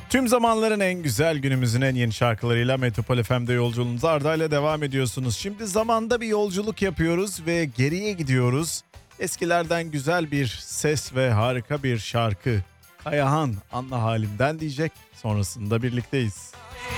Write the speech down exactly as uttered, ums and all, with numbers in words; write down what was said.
Tüm zamanların en güzel, günümüzün en yeni şarkılarıyla Metropol F M'de yolculuğunuza Arda ile devam ediyorsunuz. Şimdi zamanda bir yolculuk yapıyoruz ve geriye gidiyoruz. Eskilerden güzel bir ses ve harika bir şarkı. Kayahan, Anla Halimden diyecek. Sonrasında birlikteyiz.